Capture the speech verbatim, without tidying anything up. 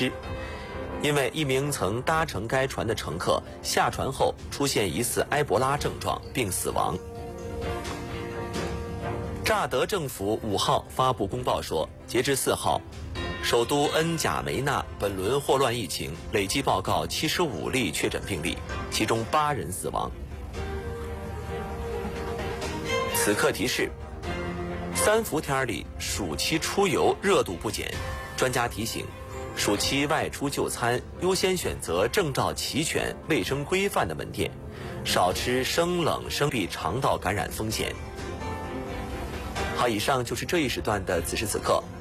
失。因为一名曾搭乘该船的乘客下船后出现疑似埃博拉症状并死亡。乍得政府五号发布公报说，截至四号，首都恩贾梅纳本轮霍乱疫情累计报告七十五例确诊病例，其中八人死亡。此刻提示：三伏天里暑期出游热度不减，专家提醒，暑期外出就餐优先选择证照齐全、卫生规范的门店，少吃生冷生避肠道感染风险。好，以上就是这一时段的此时此刻。